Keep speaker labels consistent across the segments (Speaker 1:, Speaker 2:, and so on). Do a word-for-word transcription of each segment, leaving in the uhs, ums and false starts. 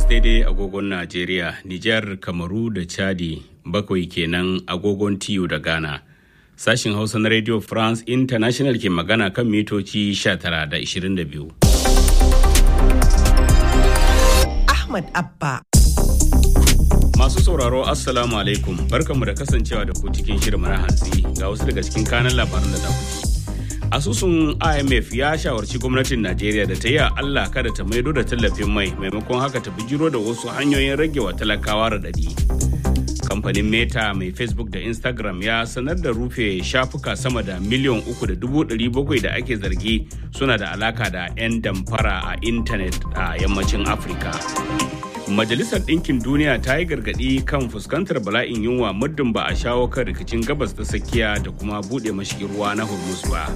Speaker 1: daidai agogon Najeriya, Nijar, Kamaru da Chadi, bakwai kenan agogon Tiyo da Ghana. Sashin Hausa na Radio France International ke magana kan mitoci sha tara da ishirin da biyu.
Speaker 2: Ahmad Abba.
Speaker 1: Masu sauraro Assalamu alaikum, barkanmu da kasancewa da ku cikin shirin na hantsi ga wasu daga cikin kanan labaran da za ku ji. Asusun I M F ya shawarci gwamnatin Najeriya da ta yi Allah kada ta maido da tallafin mai maimakon haka ta bijiro da wasu hanyoyin rage wa talakawa raɗaɗi. Kamfanin Meta mai Facebook da Instagram ya sanar da rufe shafuka sama da miliyan uku da dubu ɗari bakwai da ake zargi suna da alaka da 'yan damfara a intanet a yammacin Afirka. Majalisar Ɗinkin Duniya ta yi gargaɗi kan fuskantar bala'in yunwa muddin ba a shawo kan rikicin gabas ta tsakiya da kuma buɗe mashigin ruwa na Hormuz ba.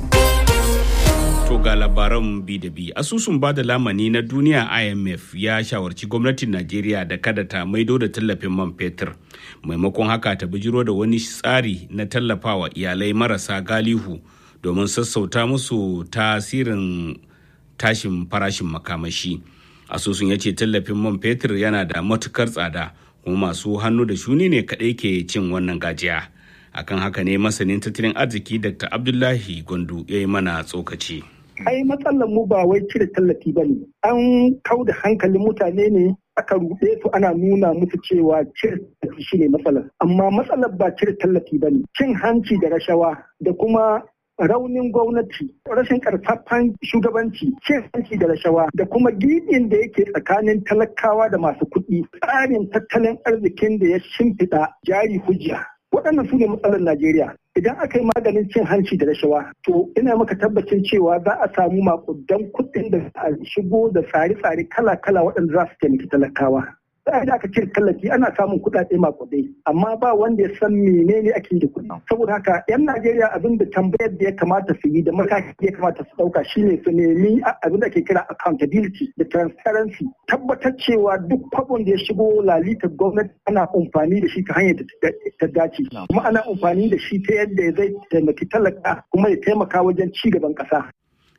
Speaker 1: To ga labaran bi da bi. Asusun ba da lamani na duniya I M F ya shawarci gwamnatin Najeriya da kada ta maido da tallafin man fetur. Maimakon haka ta bijiro da wani tsari na tallafawa iyalai marasa galihu domin sassauta musu tasirin tashin farashin makamashi. Asusun ya ce tallafin man fetur yana da matukar tsada kuma masu hannu da shuni ne kaɗai ke cin wannan gajiya. Akan haka ne masanin tattalin arziki Doctor Abdullahi Gondu ya yi mana tsokaci.
Speaker 3: Ai matsalar mu ba wai cire tallafi ba ne. An kau da hankalin mutane ne aka ruɗe su ana nuna musu cewa cire tallafi shine matsalar. Amma matsalar ba cire tallafi ba ne. Cin hanci da rashawa da kuma raunin gwamnati, rashin karfafan shugabanci, cin hanci da rashawa da kuma gibin da yake tsakanin talakawa da masu kuɗi, tsarin tattalin arzikin da ya shimfiɗa jari hujja. Waɗannan su ne matsalar Najeriya. Idan aka yi maganin cin hanci da rashawa, to ina maka tabbacin cewa za a samu makudan kuɗin da a shigo da tsare-tsare kala-kala waɗanda za su taimaki talakawa. Sai da aka cire tallafi ana samun kuɗaɗe makudai amma ba wanda ya san menene ake da kuɗi. Saboda haka 'yan Najeriya abin da tambayar da ya kamata su yi da mataki da ya kamata su ɗauka shine su nemi abin da ake kira accountability da transparency. Tabbatar cewa duk kwabon da ya shigo lalitar gwamnati ana amfani da shi ta hanyar da ta dace. Kuma ana amfani da shi ta yadda zai taimaki talaka kuma ya taimaka wajen ci gaban ƙasa.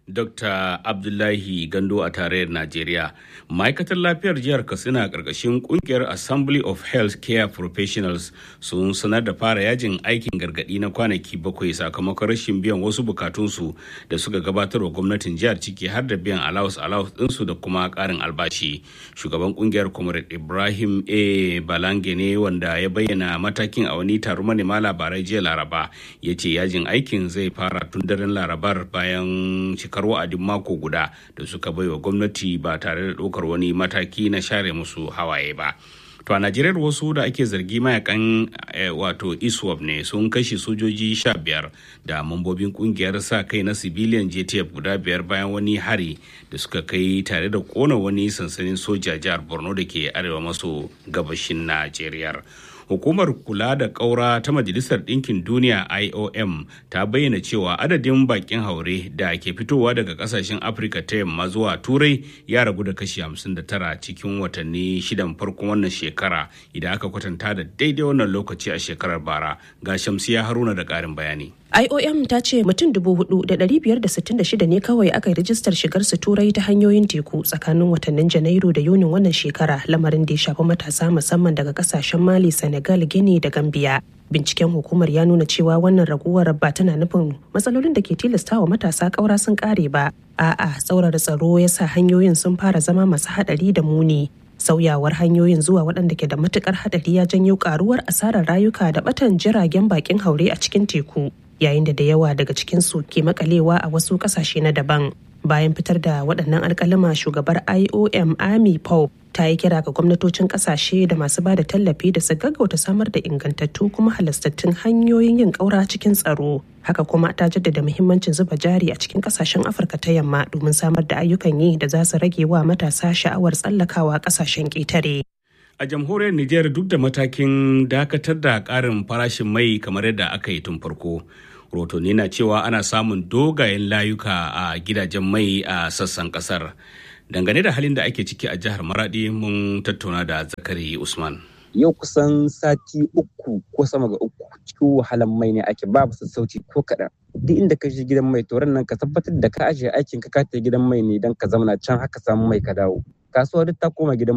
Speaker 1: Doctor Abdullahi Gando a tarayyar Najeriya. Ma'aikatar lafiyar jihar Katsina ƙarƙashin ƙungiyar Assembly of Health Care Professionals sun sanar da fara yajin aikin gargaɗi na kwanaki bakwai sakamakon rashin biyan wasu bukatunsu da suka gabatar wa gwamnatin jihar ciki har da biyan allowance allowance ɗinsu da kuma ƙarin albashi. Shugaban ƙungiyar Comrade Ibrahim A. Balange ne wanda ya bayyana matakin a wani taron manema labarai jiya Laraba. Ya ce yajin aikin zai fara tun daren Larabar bayan cikar wa'adin mako guda da suka baiwa gwamnati ba tare da ɗaukar wani mataki na share musu hawaye ba. To a Najeriya wasu da ake zargi mayakan wato ISWAP ne sun kashe sojoji sha biyar da mambobin kungiyar sa kai na civilian J T F guda biyar bayan wani hari da suka kai tare da kona wani sansanin soja jihar Borno da ke arewa maso gabashin Najeriya. Hukumar kula da ƙaura ta Majalisar Ɗinkin Duniya I O M ta bayyana cewa adadin bakin haure da ke fitowa daga ƙasashen Afirka ta yamma zuwa Turai ya ragu da kashi hamsin da tara cikin watanni shidan farkon wannan shekara idan aka kwatanta da daidai wannan lokaci a shekarar bara. Ga Shamsiya Haruna da ƙarin bayani.
Speaker 2: I O M ta ce mutum dubu hudu da dari biyar da sittin da shida ne kawai aka yi rijistar shigar su turai ta hanyoyin teku tsakanin watannin Janairu da Yunin wannan shekara, lamarin da ya shafi matasa musamman daga kasashen Mali, Senegal, Guinea da Gambia. Binciken hukumar ya nuna cewa wannan raguwar ba tana nufin matsalolin da ke tilastawa matasa ƙaura sun ƙare ba. A'a, tsaurara tsaro ya sa hanyoyin sun fara zama masu haɗari da muni. Sauyawar hanyoyin zuwa waɗanda ke da matukar haɗari ya janyo ƙaruwar asarar rayuka da batan jiragen bakin haure a cikin teku, yayin da da yawa daga cikinsu ke makalewa a wasu ƙasashe na daban. Bayan fitar da waɗannan alƙalama, shugabar I O M Amy Pope ta yi kira ga gwamnatocin ƙasashe da masu ba da tallafi da su gaggauta samar da ingantattu kuma halastattun hanyoyin yin ƙaura cikin tsaro. Haka kuma ta jaddada muhimmancin zuba jari a cikin ƙasashen Afirka ta yamma domin samar da ayyukan yi da za su rage wa matasa sha'awar tsallakawa ƙasashen ƙetare.
Speaker 1: A jamhuriyar Nijar duk da matakin dakatar da ƙarin farashin mai kamar yadda aka yi tun farko, rotoni na cewa ana samun dogayen layuka a gidajen mai a sassan kasar. Dangane da halin da ake ciki a jihar Maradi, mun tattauna da Zakari Usman.
Speaker 4: Yau kusan sati uku ko sama ga uku cikin wahalan mai ne ake, babu sassauci ko kaɗan. Duk inda ka je gidan mai, to nan ka tabbatar da ka ajiye aikin ka ka gidan mai ne don ka zauna can haka samu mai ka dawo. Kasuwa duk ta koma gidan mai.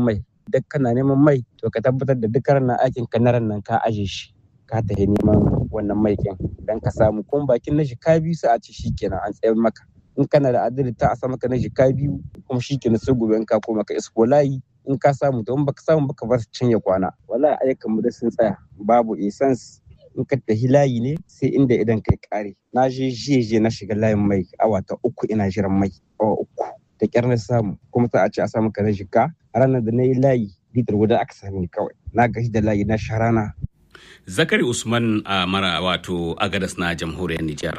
Speaker 4: duk kana neman mai to ka tabbatar da duk ranar aikin ka na nan ka aje shi ka tafi neman wannan mai kin dan ka samu kuma bakin na jika biyu sai a ci shikenan an tsayar maka in kana da adadi ta a sa maka na jika biyu kuma shikenan sai gobe in ka koma ka isko layi in ka samu to in baka samu baka bar cin ya kwana wallahi ayyukan mu da sun tsaya babu essence in ka tafi layi ne sai inda idan kai kare na je je na shiga layin mai awa ta uku ina jiran mai awa uku da kyar na samu kuma sai a ce a samu ka na jika a ranar da na yi layi litar guda aka sami ni kawai na gaji da layi na sharana.
Speaker 1: Zakari Usman a mara wato Agadas na jamhuriyar Nijar.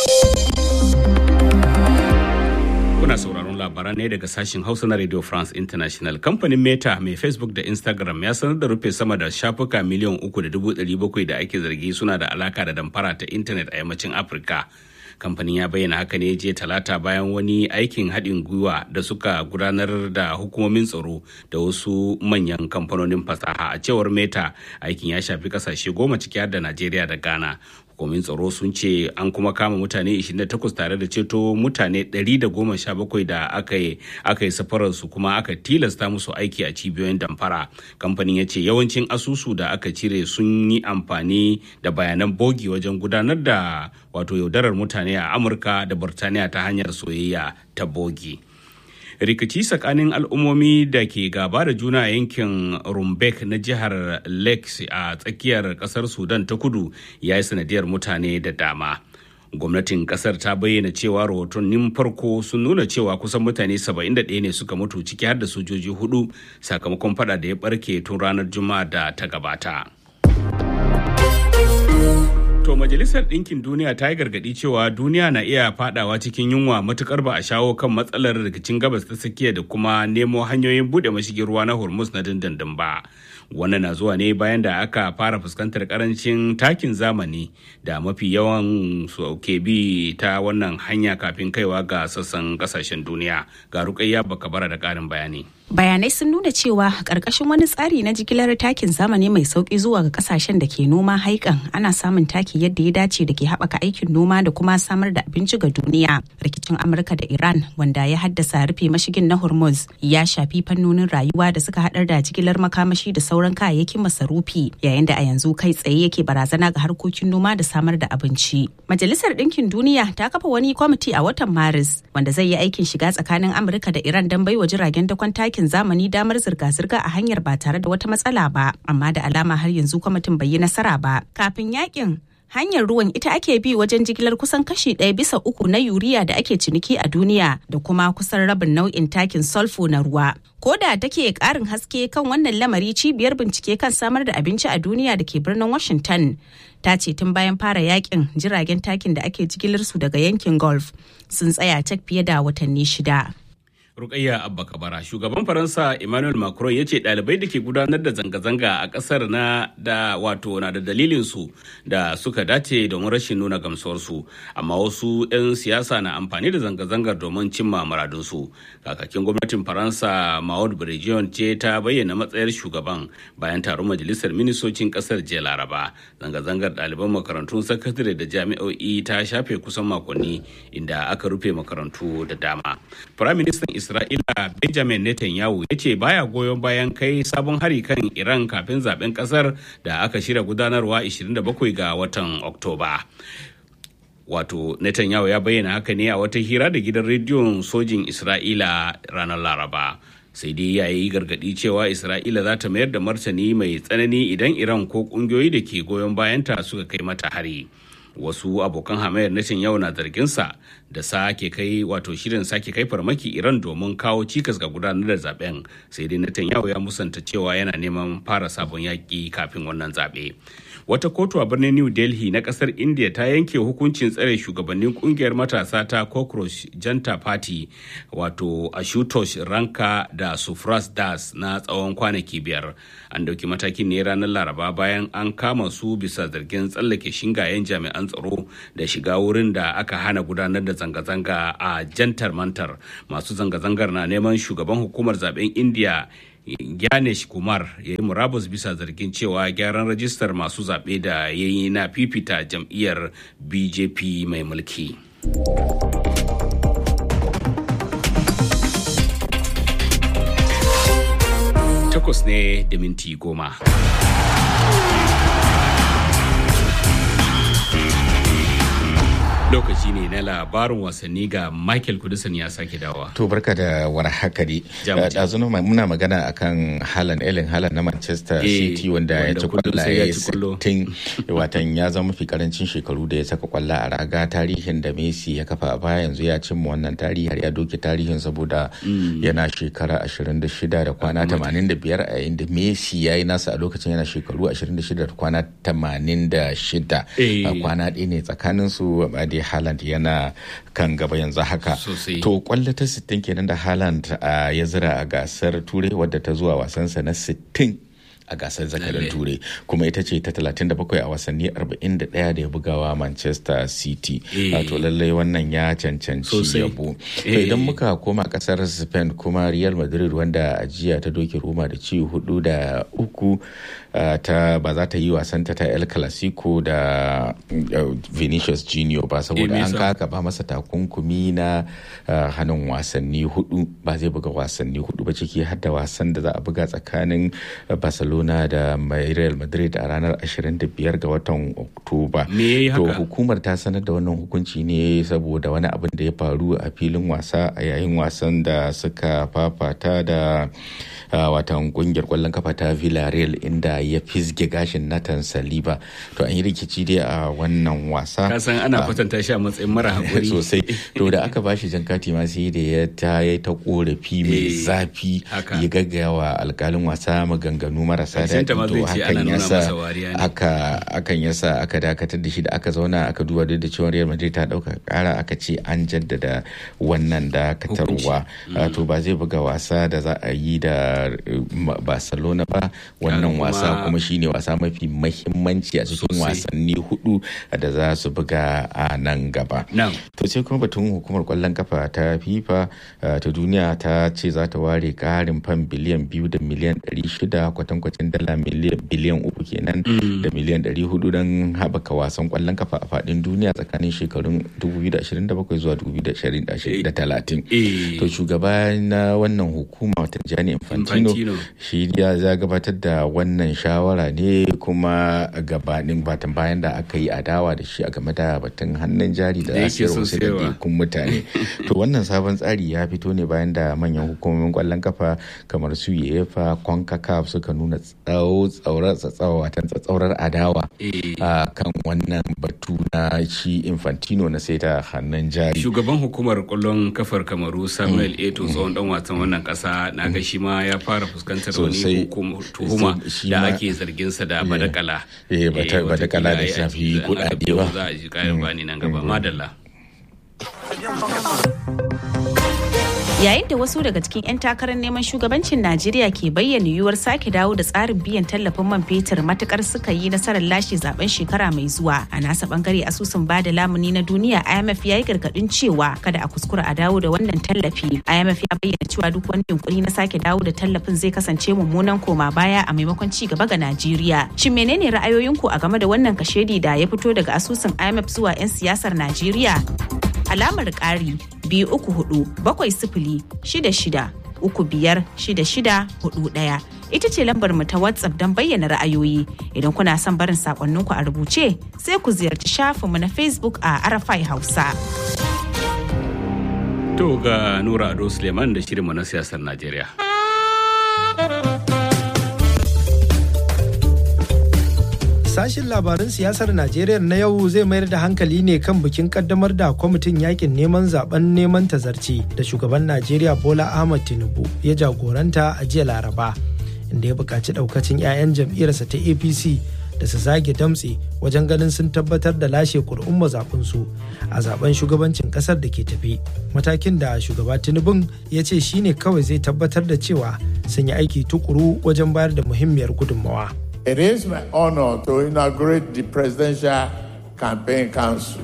Speaker 1: Kuna sauraron labaran ne daga sashen Hausa na Radio France International. Kamfanin Meta mai Facebook da Instagram ya sanar da rufe sama da shafuka miliyan uku da dubu ɗari bakwai da ake zargi suna da alaka da damfara ta intanet a yammacin Afirka. Kamfanin ya bayyana haka ne je talata bayan wani aikin haɗin gwiwa da suka gudanar da hukumomin tsaro da wasu manyan kamfanonin fasaha. A cewar Meta, aikin ya shafi kasashe goma ciki har da Najeriya da Ghana. Hukumomin tsaro sun ce an kuma kama mutane ishirin da takwas tare da ceto mutane ɗari da goma sha bakwai da aka yi aka yi safararsu kuma aka tilasta musu aiki a cibiyoyin damfara. Kamfanin ya ce yawancin asusu da aka cire sun yi amfani da bayanan bogi wajen gudanar da wato yaudarar mutane a Amurka da Burtaniya ta hanyar soyayya ta bogi. Rikici tsakanin al'ummomi da ke gaba da juna a yankin Rumbek na jihar Lakes a tsakiyar kasar Sudan ta kudu ya yi sanadiyar mutane da dama. Gwamnatin kasar ta bayyana cewa rahotannin farko sun nuna cewa kusan mutane saba'in da ɗaya ne suka mutu ciki har da sojoji hudu sakamakon fada da ya barke tun ranar Juma'a da ta gabata. To Majalisar Ɗinkin Duniya ta yi gargaɗi cewa duniya na iya fadawa cikin yunwa matukar ba a shawo kan matsalar rikicin gabas ta tsakiya da kuma nemo hanyoyin buɗe mashigin ruwa na Hormuz na dindindin ba. Wannan na zuwa ne bayan da aka fara fuskantar karancin takin zamani da mafi yawan su ke bi ta wannan hanya kafin kaiwa ga sassan kasashen duniya. Ga Rukayya Bakabara da ƙarin bayani.
Speaker 5: Bayanai sun nuna cewa ƙarƙashin wani tsari na jigilar takin zamani mai sauƙi zuwa ga ƙasashen da ke noma haikan ana samun taki yadda ya dace da ke haɓaka aikin noma da kuma samar da abinci ga duniya. Rikicin Amurka da Iran wanda ya haddasa rufe mashigin na Hormuz ya shafi fannonin rayuwa da suka haɗar da jigilar makamashi da sauran kayayyakin masarufi yayin da a yanzu kai tsaye yake barazana ga harkokin noma da samar da abinci. Majalisar Ɗinkin Duniya ta kafa wani kwamiti a watan Maris wanda zai yi aikin shiga tsakanin Amurka da Iran don baiwa jiragen dakon taki aikin zamani damar zirga-zirga a hanyar ba tare da wata matsala ba, amma da alama har yanzu kwamitin bai yi nasara ba. Kafin yakin hanyar ruwan ita ake bi wajen jigilar kusan kashi ɗaya bisa uku na yuriya da ake ciniki a duniya da kuma kusan rabin nau'in takin sulfur na ruwa. Ko da take ƙarin haske kan wannan lamari, cibiyar bincike kan samar da abinci a duniya da ke birnin Washington ta ce tun bayan fara yakin jiragen takin da ake jigilar su daga yankin Gulf sun tsaya cak fiye da watanni shida.
Speaker 1: Rukayya Abba Kabara, shugaban Faransa Emmanuel Macron ya ce ɗalibai da ke gudanar da zanga-zanga a ƙasar na da wato na da dalilinsu da suka dace domin rashin nuna gamsuwarsu, amma wasu 'yan siyasa na amfani da zanga-zangar domin cimma muradunsu. Kakakin gwamnatin Faransa Maud Brigion ce ta bayyana matsayar shugaban bayan taron majalisar ministocin ƙasar jiya Laraba. Zanga-zangar ɗaliban makarantun sakandare da jami'o'i ta shafe kusan makonni inda aka rufe makarantu da dama. Firaministan Isra'ila Benjamin Netanyahu ya ce baya goyon bayan kai sabon hari kan Iran kafin zaben kasar da aka shirya gudanarwa ashirin da bakwai ga watan Oktoba. Wato Netanyahu ya bayyana haka ne a wata hira da gidan rediyon sojin Isra'ila ranar Laraba. Sai dai ya yi gargaɗi cewa Isra'ila za ta mayar da martani mai tsanani idan Iran ko ƙungiyoyi da ke goyon bayanta suka kai mata hari. Wasu abokan hamayar Netanyahu na zarginsa da sake kai wato shirin sake kai farmaki Iran domin kawo cikas ga gudanar da zaben, sai dai Netanyahu ya musanta cewa yana neman fara sabon yaƙi kafin wannan zaɓe. Wata kotu a birnin New Delhi na ƙasar India ta yanke hukuncin tsare shugabannin ƙungiyar matasa ta Cockroach Janta Party wato Ashutosh Ranka da Sufras Das na tsawon kwanaki biyar. An dauki matakin ne ranar Laraba bayan an kama su bisa zargin tsallake shingayen jami'an tsaro da shiga wurin da aka hana gudanar da zanga-zanga a Jantar Mantar. Masu zanga-zangar na neman shugaban hukumar zaben India Ganesh Kumar ya yi murabus bisa zargin cewa gyaran rajistar masu zaɓe da ya yi na fifita jam'iyyar B J P mai mulki. takwas ne da minti goma. Lokaci ne na labarin wasanni ga Michael Kudusan ya sake dawa.
Speaker 6: To barka da war haka ne. Ɗazu muna magana akan Haaland, Erling Haaland na Manchester City wanda ya ci kwallaye sittin, watan ya zama mafi karancin shekaru da ya saka kwalla a raga, tarihin da Messi ya kafa a baya yanzu ya cimma wannan tarihi har ya doke tarihin saboda yana shekara ashirin da shida da kwana tamanin da biyar a yayin da Messi ya yi nasa a lokacin yana shekaru ashirin da shida da kwana tamanin da shida. Kwana ɗaya ne tsakaninsu dai Haaland yana kan gaba yanzu haka. To kwallo ta sittin kenan da Haaland ya zira a gasar Turai wadda ta zuwa wasansa na sittin a gasar zakarin Turai, kuma ita ce ta talatin da bakwai a wasanni arba'in da ɗaya da ya bugawa Manchester City. To lallai wannan ya cancanci yabo. To idan muka koma kasar Spain kuma Real Madrid wanda a jiya ta doke Roma da ci hudu da uku, ta ba za ta yi wasanta ta El Clasico da Vinicius Junior ba saboda an kaka ba masa takunkumi na hannun wasanni hudu, ba zai buga wasanni hudu ba ciki har da wasan da za a buga tsakanin Barcelona da Real Madrid a ranar ashirin da biyar ga watan Oktoba. To hukumar ta sanar da wannan hukunci ne saboda wani abin da ya faru a filin wasa a yayin wasan da suka fafata da watan kungiyar kwallon kafa ta Villarreal inda ya fisge gashin Nathan Saliba. To an yi rikici dai a wannan wasa.
Speaker 1: Ka san ana kwatanta shi a matsayin mara hakuri
Speaker 6: sosai. To da aka bashi jan kati ma sai da ya ta yi ta korafi mai zafi ya gaggawa alkalin wasa maganganu marasa daɗi. To hakan yasa aka akan yasa aka dakatar da shi da aka zauna aka duba da cewa Real Madrid ta dauka kara aka ce an jaddada wannan dakatarwa. To ba zai buga wasa da za a yi da Barcelona ba wannan wasa kuma shine wasa mafi mahimmanci a cikin wasanni hudu da za su buga a nan gaba. To sai kuma batun hukumar kwallon kafa ta FIFA ta duniya ta ce za ta ware karin fan biliyan biyu da miliyan ɗari shida kwatankwacin dala miliyan biliyan uku kenan da miliyan ɗari hudu don haɓaka wasan kwallon kafa a faɗin duniya tsakanin shekarun dubu biyu da ashirin da bakwai zuwa dubu biyu da talatin. To shugaba na wannan hukuma wata Gianni Infantino shi ya gabatar da wannan shawara ne kuma gabanin batan bayan da aka yi adawa da shi a game da batun hannun jari da asiyar wasu ɗaiɗaikun mutane. To wannan sabon tsari ya fito ne bayan da manyan hukumomin kwallon kafa kamar su UEFA, CONCACAF suka nuna tsaurar adawa a kan wannan batu na shi Infantino na sai da hannun jari.
Speaker 1: Shugaban hukumar kwallon kafar Kamaru Samuel Eto'o tsohon dan wasan wannan kasa na ga shi ma ya fara fuskantar wani tuhuma da ake zargin sa da badakala.
Speaker 6: Eh badakala da shafi kudade ba.
Speaker 1: Za a ji kayan bani nan gaba. Madalla.
Speaker 5: Yayin da wasu daga cikin 'yan takarar neman shugabancin Najeriya ke bayyana yiwuwar sake dawo da tsarin biyan tallafin man fetur matukar suka yi nasarar lashe zaben shekara mai zuwa, a nasa bangare asusun bada lamuni na duniya I M F ya yi gargadin cewa kada a kuskura a dawo da wannan tallafi. I M F ya bayyana cewa duk wani yunkuri na sake dawo da tallafin zai kasance mummunan koma baya a maimakon ci gaba ga Najeriya. Shin menene ra'ayoyinku a game da wannan kashedi da ya fito daga asusun I M F zuwa 'yan siyasar Najeriya? Alamar ƙari biyu uku hudu bakwai sifili shida shida uku biyar shida shida hudu ɗaya ita ce lambar mu ta WhatsApp don bayyana ra'ayoyi. Idan kuna son barin sakonninku a rubuce sai ku ziyarci shafinmu na Facebook a Arafai Hausa.
Speaker 1: To ga Nura Ado Suleiman da shirinmu na siyasar Najeriya.
Speaker 7: Sashin labaran siyasar Najeriya na yau zai mayar da hankali ne kan bikin kaddamar da kwamitin yakin neman zaben neman tazarci da shugaban Najeriya Bola Ahmed Tinubu ya jagoranta a jiya Laraba, inda ya buƙaci ɗaukacin 'ya'yan jam'iyyarsa ta A P C da su zage damtse wajen ganin sun tabbatar da lashe kur'un mazaɓinsu a zaben shugabancin ƙasar da ke tafi. Matakin da shugaba Tinubun ya ce shine kawai zai tabbatar da cewa sun yi aiki tukuru wajen bayar da muhimmiyar gudunmawa.
Speaker 8: It is my honor to inaugurate the Presidential Campaign Council.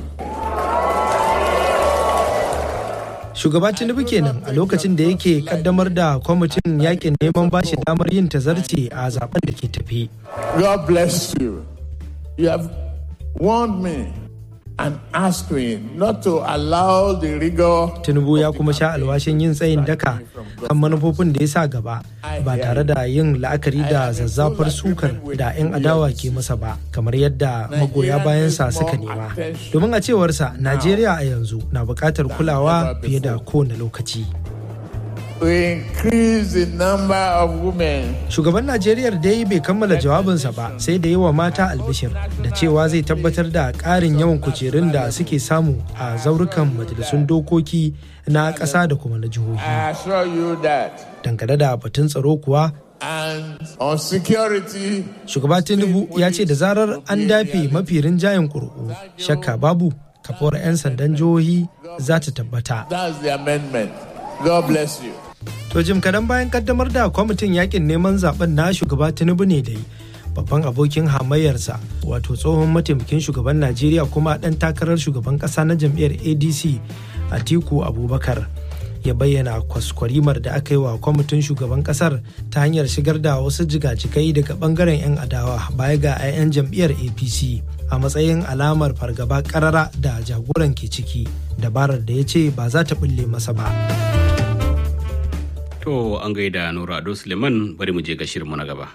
Speaker 7: Shugaba Tinubu kenan a lokacin da yake kaddamar da kwamitin yakin neman bashi damar yin tazarci a zaben da ke tafi.
Speaker 8: God bless you. You have warned me and asked me not to allow the rigor.
Speaker 7: Tinubu ya kuma sha alwashin yin tsayin daka kan manufofin da ya sa gaba ba tare da yin la'akari da zazzafar sukar da 'yan adawa ke masa ba, kamar yadda magoya bayansa suka nema. Domin a cewarsa, Najeriya a yanzu na buƙatar kulawa fiye da kowane lokaci.
Speaker 8: We increase the number of women.
Speaker 7: Shugaban Najeriya dai bai kammala jawabinsa ba sai da yi wa mata albishir da cewa zai tabbatar da ƙarin yawan kujerun da suke samu a zaurukan majalisun dokoki na ƙasa da kuma na jihohi.
Speaker 8: I assure you that.
Speaker 7: Dangane da batun tsaro kuwa,
Speaker 8: And on security,
Speaker 7: shugaba Tinubu ya ce da zarar an dafe mafi rinjayen ƙuri'u, shakka babu kafuwar 'yan sandan jihohi za ta tabbata.
Speaker 8: That's the amendment. God bless you.
Speaker 7: To jim kadan bayan kaddamar da kwamitin yakin neman zaben na shugaba Tinubu ne dai babban abokin hamayyarsa wato tsohon mataimakin shugaban Najeriya kuma dan takarar shugaban kasa na jam'iyyar A D C Atiku Abubakar ya bayyana kwaskwarimar da aka yi wa kwamitin shugaban kasar ta hanyar shigar da wasu jigajigai daga bangaren 'yan adawa baya ga 'ya'yan jam'iyyar A P C a matsayin alamar fargaba karara da jagoran ke ciki, dabarar da ya ce ba za ta bulle masa ba.
Speaker 1: To an gaida Nura Ado Suleiman, bari mu je ga shirinmu na gaba.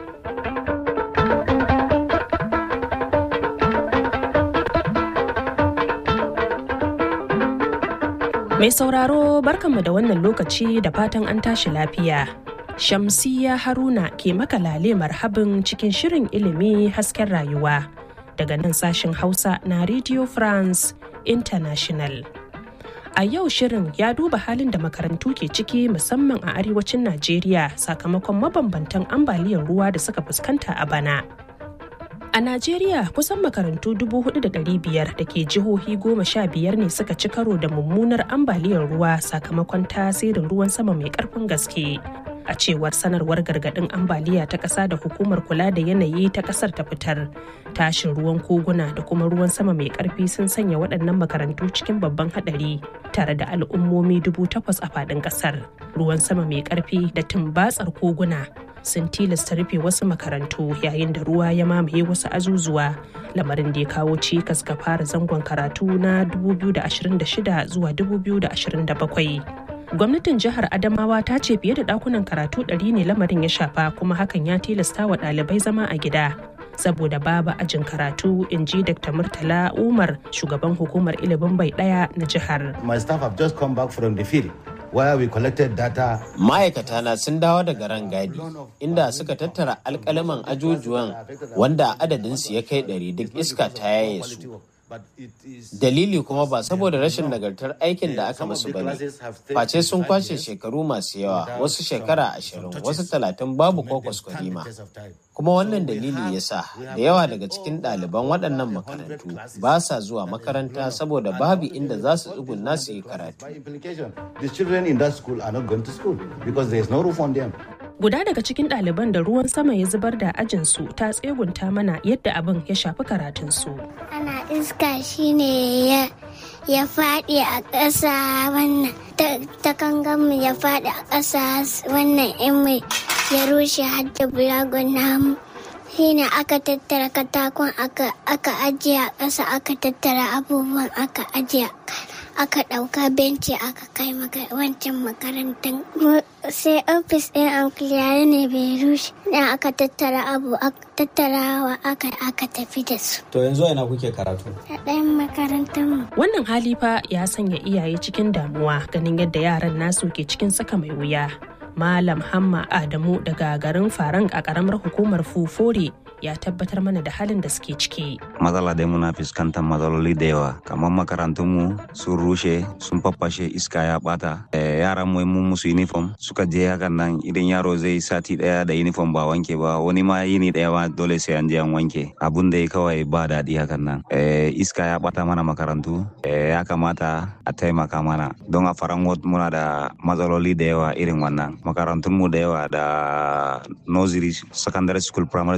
Speaker 2: Mai sauraro barkanmu da wannan lokaci da fatan an tashi lafiya. Shamsiyya Haruna ke maka lale marhabin cikin shirin ilimi hasken rayuwa daga nan sashen Hausa na Radio France International. A yau shirin ya duba halin da makarantu ke ciki musamman a arewacin Najeriya sakamakon mabambantan ambaliyar ruwa da suka fuskanta a bana. A Najeriya kusan makarantu dubu hudu da ɗari biyar da ke jihohi goma sha biyar ne suka ci karo da mummunar ambaliyar ruwa sakamakon tasirin ruwan sama mai ƙarfin gaske. A cewar sanarwar gargaɗin ambaliya ta ƙasa da hukumar kula da yanayi ta ƙasar ta fitar, tashin ruwan koguna da kuma ruwan sama mai ƙarfi sun sanya waɗannan makarantu cikin babban haɗari tare da al'ummomi dubu takwas a faɗin ƙasar. Ruwan sama mai ƙarfi da tumbatsar koguna sun tilasta rufe wasu makarantu yayin da ruwa ya mamaye wasu azuzuwa, lamarin da ya kawo cikas ga fara zangon karatu na dubu biyu da ashirin da shida zuwa dubu biyu da ashirin da bakwai. Gwamnatin jihar Adamawa ta ce fiye da ɗakunan karatu ɗari ne lamarin ya shafa, kuma hakan ya tilasta wa ɗalibai zama a gida saboda babu ajin karatu, in ji Dakta Murtala Umar, shugaban hukumar ilimin bai ɗaya na jihar.
Speaker 9: My staff have just come back from the field where we collected data.
Speaker 10: Ma'aikata na sun dawo daga rangadi inda suka tattara alƙalaman ajujuwan wanda adadinsu ya kai ɗari, duk iska ta yaye su. Dalili kuma ba saboda rashin nagartar aikin da aka musu bane, face sun kwashe shekaru masu yawa, wasu shekara ashirin, wasu talatin babu ko kwaskwarima. Kuma wannan dalili ya sa da yawa daga cikin ɗaliban waɗannan makarantu ba sa zuwa makaranta saboda babu inda za su tsugunna su yi karatu.
Speaker 2: Guda daga cikin ɗaliban da ruwan sama ya zubar da ajinsu ta tsegunta mana yadda abin ya shafi karatunsu.
Speaker 11: Ana iska shine ya ya faɗi a ƙasa, wannan ta kanganmu ya faɗi a ƙasa, wannan in ya rushe hadda bulagon namu. Shine aka tattara katakon aka ajiye a ƙasa, aka tattara abubuwan aka ajiye, aka ɗauka benci aka kai wancan makarantar. Sai ofis ɗin amfiliyar ne bai rushe, da aka tattara abu tattarawa aka aka tafi da su.
Speaker 10: To yanzu ina kuke karatu?
Speaker 11: A ɗayan makarantar mu.
Speaker 2: Wannan hali fa ya sanya iyaye cikin damuwa ganin yadda yaran nasu ke cikin saka mai wuya. Malam Hamma Adamu daga garin Farang a ƙaramar hukumar Fufore ya tabbatar mana da halin da suke ciki.
Speaker 12: Matsala dai muna fuskantar matsaloli da yawa, kamar makarantunmu sun rushe, sun faffashe, iska ya bata. E, yaran mu mun musu uniform suka je hakan nan, idan yaro zai sati daya da uniform ba wanke ba, wani ma yini daya ma dole sai an je an wanke. Abun da kawai ba daɗi hakan nan. E, iska ya bata mana makarantu, e, ya kamata a taimaka mana don a Farang muna da matsaloli da yawa irin wannan. Makarantunmu da yawa da nursery, secondary school, primary schools namu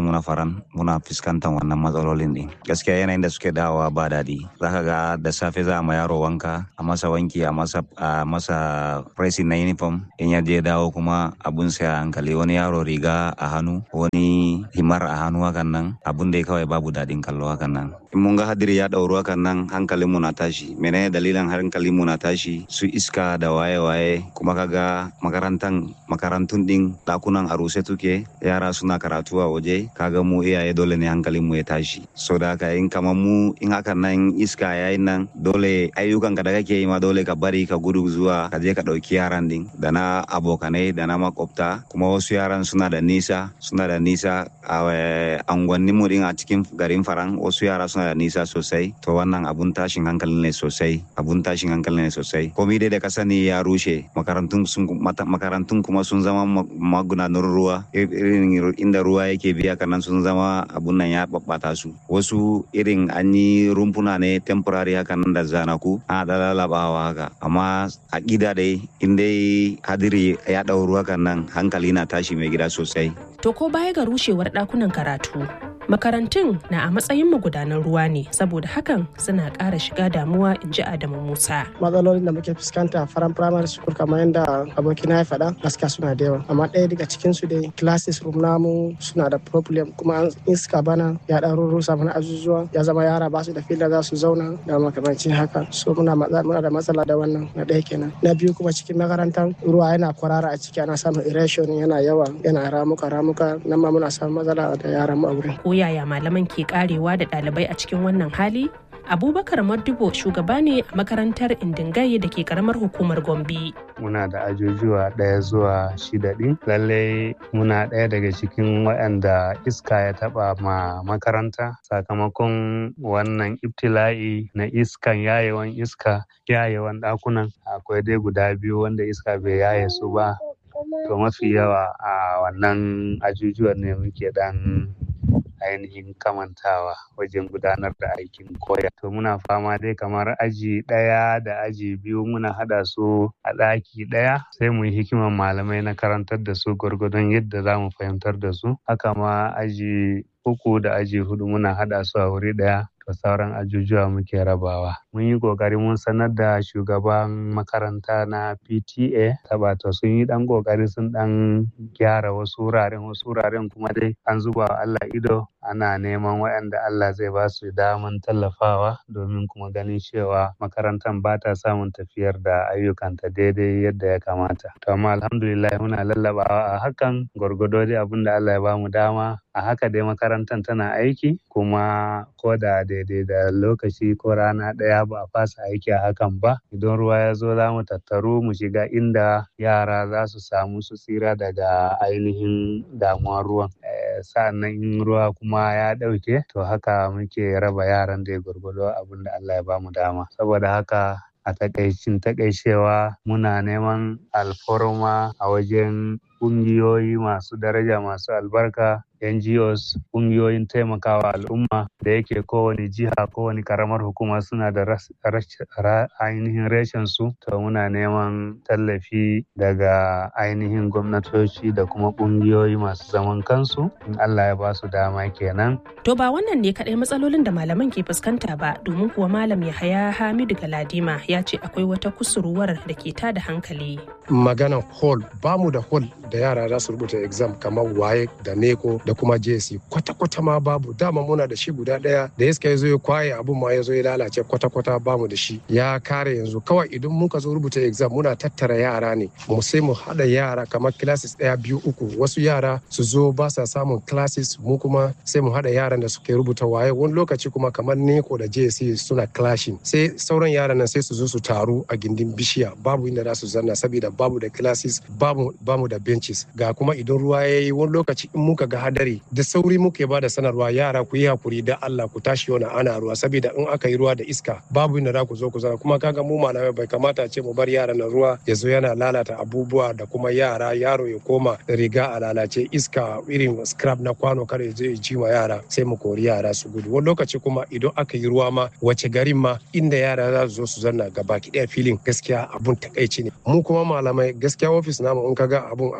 Speaker 12: mu na faran muna fuskantar wannan matsalolin din. Gaskiya yanayin da suke dawowa ba daɗi. Zaka ga da safe za a ma yaro wanka, a masa wanki, a masa a masa pressing na uniform. In ya je dawo kuma abun sai a hankali, wani yaro riga a hannu, wani himar a hannu hakan nan, abun da kawai babu daɗin kallo hakan nan. In mun ga hadiri ya ɗauru hakan nan hankalin mu na tashi. Menene dalilan hankalin mu na tashi? Su iska da waye-waye, kuma kaga makarantan makarantun din dakunan a ruse tuke, yara suna karatu a waje, kaga mu iyaye dole ne hankalin mu ya tashi. So da haka in kamar mu in hakan nan iska yayin nan dole ayyukan ka da kake yi ma dole ka bari ka gudu zuwa ka je ka ɗauki yaran din da na abokanai da na makwabta, kuma wasu yaran suna da nisa suna da nisa a angwannin mu din a cikin garin Faran, wasu yara suna da nisa sosai. To wannan abun tashin hankali ne sosai, abun tashin hankali ne sosai. Komai dai da ka sani ya rushe, makarantun sun makarantun kuma sun zama magudanar ruwa, irin inda ruwa yake biya kanan sun zama abun nan ya babbata su. Wasu irin an yi rumfuna ne temporary haka nan da zanaku ana da lalabawa haka, amma a gida dai in dai hadiri ya ɗauru hakan nan hankali na tashi mai gida sosai.
Speaker 2: To ko baya ga rushewar ɗakunan karatu, makarantun na a matsayin magudanan ruwa ne, saboda hakan suna ƙara shiga damuwa, in ji Adamu Musa.
Speaker 13: Matsalolin da muke fuskanta a Faran Primary School kamar yadda abokina ya faɗa gaskiya suna da yawa, amma ɗaya daga cikin su dai classes room namu suna da problem, kuma iska bana ya ɗan rusa mana azuzuwa, ya zama yara ba su da fili za su zauna da makamancin haka. So muna muna da matsala da wannan, na ɗaya kenan. Na biyu kuma cikin makarantar ruwa yana kwarara a ciki, ana samun erosion yana yawa, yana ramuka ramuka, nan ma muna samun matsala da yaran mu a wurin.
Speaker 2: Ko yaya malaman ke karewa da ɗalibai a cikin wannan hali? Abubakar Madibo shugaba ne a makarantar Indingaye da ke karamar hukumar Gombe.
Speaker 14: Muna da ajujuwa ɗaya zuwa shida ɗin. Lallai muna ɗaya daga cikin waɗanda iska ya taɓa ma makaranta sakamakon wannan ibtila'i na iskan yayewan iska yayewan ɗakunan. Akwai dai guda biyu wanda iska bai yaye su ba. To mafi yawa a wannan ajujuwan ne muke ɗan ainihin kamantawa wajen gudanar da aikin koya. To muna fama dai kamar aji ɗaya da aji biyu muna haɗa su a ɗaki ɗaya, sai mu yi hikiman malamai na karantar da su gwargwadon yadda za mu fahimtar da su. Haka ma aji uku da aji hudu muna haɗa su a wuri ɗaya. To sauran ajujuwa muke rabawa. Mun yi ƙoƙari mun sanar da shugaban makaranta na P T A, tabato sun yi ɗan ƙoƙari sun ɗan gyara wasu wuraren, wasu wuraren kuma dai an zuba wa Allah ido, ana neman waɗanda Allah zai ba su daman tallafawa domin kuma ganin cewa makarantar ba ta samun tafiyar da ayyukanta daidai yadda ya kamata. To amma alhamdulillah muna lallabawa a hakan gwargwado dai abin da Allah ya ba mu dama. A haka dai makarantar tana aiki, kuma ko da daidai da lokaci ko rana ɗaya ba a fasa aiki a hakan ba. Idan ruwa ya zo za mu tattaru mu shiga inda yara za su samu su tsira daga ainihin damuwar ruwan. Sa'an nan in ruwa kuma ya ɗauke, to haka muke raba yaran da gwargwado abin da Allah ya ba mu dama. Saboda haka a takaicin takaicewa muna neman alfarma a wajen ƙungiyoyi masu daraja masu albarka, N G Os, ƙungiyoyin taimakawa al'umma da yake kowane jiha kowane karamar hukuma suna da ainihin reshen su. To muna neman tallafi daga ainihin gwamnatoci da kuma ƙungiyoyi masu zaman kansu, in Allah ya ba su dama kenan.
Speaker 2: To ba wannan ne kaɗai matsalolin da malaman ke fuskanta ba, domin kuwa Malam Yahaya Hamidu Galadima ya ce akwai wata kusurwar da ke tada hankali.
Speaker 15: Maganan hall, bamu da hall da yara za su rubuta exam kamar waye da neko da kuma J C, kwata-kwata ma babu. Dama muna da shi guda ɗaya da iska ya zo ya kwaye abun ma ya zo ya lalace, kwata-kwata bamu da shi, ya kare yanzu. Kawai idan muka zo rubuta exam muna tattara yara ne, mu sai mu haɗa yara kamar classes ɗaya biyu uku, wasu yara su zo ba sa samun classes, mu kuma sai mu haɗa yaran da suke rubuta waye. Wani lokaci kuma kamar neko da J C suna clashing, sai sauran yaran nan sai su zo su taru a gindin bishiya, babu inda za su zanna saboda babu da classes, babu bamu da benches. Ga kuma idan ruwa ya yi wani lokaci in muka ga hadari da sauri muke ba da sanarwa, yara ku yi hakuri da Allah ku tashi yana ana ruwa, saboda in aka yi ruwa da iska babu inda za ku zo ku zana. Kuma kaga mu malamai bai kamata ce mu bar yara na ruwa ya zo yana lalata abubuwa da kuma yara, yaro ya koma riga a lalace, iska irin scrap na kwano kada ya je ya ji wa yara, sai mu kori yara su gudu. Wani lokaci kuma idan aka yi ruwa ma wace garin ma inda yara za su zo su zanna gaba ki ɗaya filin, gaskiya abun takaici ne. Mu kuma malamai gaskiya ofis namu in kaga abun abun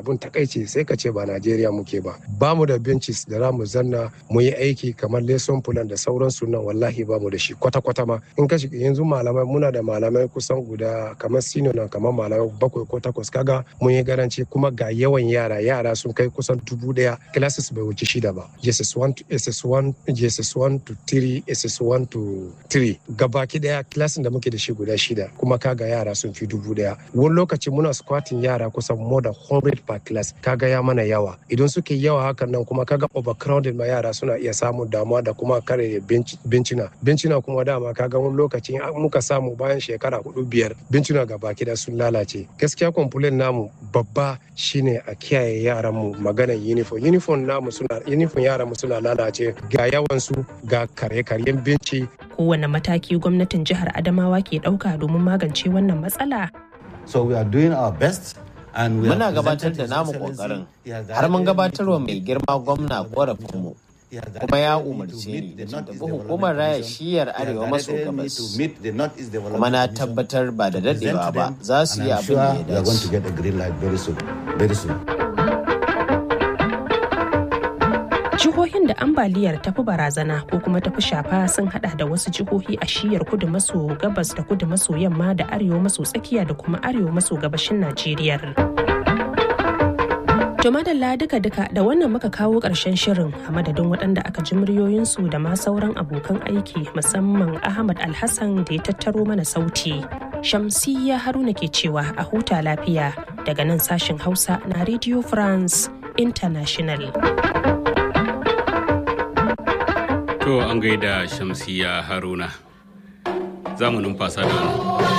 Speaker 15: abun takaici sai ka ce ba Najeriya muke ba. Ba mu da benches da za mu zanna mu yi aiki kamar lesson plan da sauransu nan wallahi ba mu da shi kwata-kwata ma. In ka shiga yanzu malamai muna da malamai kusan guda kamar senior nan kamar malamai bakwai ko takwas kaga mun yi garanci kuma ga yawan yara yara sun kai kusan dubu daya classes bai wuce shida ba. J S S one to S S one, J S S one to three, S S one to three. Gabaki daya classin da muke da shi guda shida kuma kaga yara sun fi dubu daya. Wani lokaci muna squatting yara kusan more than one hundred per class kaga ya mana yawa. Idan suke yawa hakan nan kuma kaga overcrowded ma yara suna iya samun damuwa da kuma kare bencina. Bencina kuma dama kaga wani lokaci muka samu bayan shekara hudu biyar bencina gabaki da sun lalace. Gaskiya complaint namu babba shine a kiyaye yaran mu maganar uniform. Uniform namu suna uniform yaran mu suna lalace ga yawan su ga kare-karyen benci.
Speaker 2: Kowane mataki gwamnatin jihar Adamawa ke ɗauka domin magance wannan matsala?
Speaker 9: So we are doing our best.
Speaker 10: Muna gabatar da namu kokarin har mun gabatarwa mai girma gwamna korafinmu kuma ya umarce ni da tafi hukumar raya shiyar arewa maso gabas kuma na tabbatar ba da dadewa ba za su yi abin da ya dace.
Speaker 2: Jihohin da ambaliyar tafi barazana ko kuma tafi shafa sun hada da wasu jihohi a shiyar kudu maso gabas da kudu maso yamma da arewa maso tsakiya da kuma arewa maso gabashin Najeriya. To madalla duka-duka da wannan muka kawo ƙarshen shirin a madadin waɗanda aka ji muryoyinsu da ma sauran abokan aiki musamman Ahmad Alhassan da ya tattaro mana sauti. Shamsiyya Haruna ke cewa a huta lafiya daga nan sashen Hausa na Radio France International.
Speaker 1: To an gaida Shamsiyya Haruna. Za mu numfasa da